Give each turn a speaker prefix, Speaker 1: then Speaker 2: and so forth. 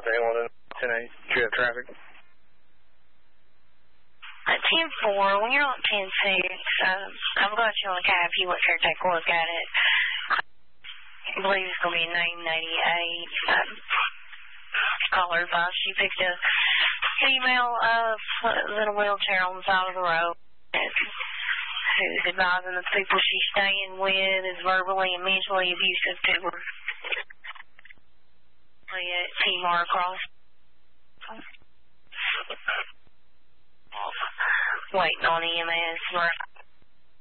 Speaker 1: to anyone in 10-8. Do you have traffic?
Speaker 2: At 10-4, when you're on 10-6, I'm glad you on the cab. If you want to take a look at it, I believe it's going to be a name 88. Caller advice. She picked a female in a wheelchair on the side of the road who's advising the people she's staying with is verbally and mentally abusive to her. T-Mar across. Waiting on EMS.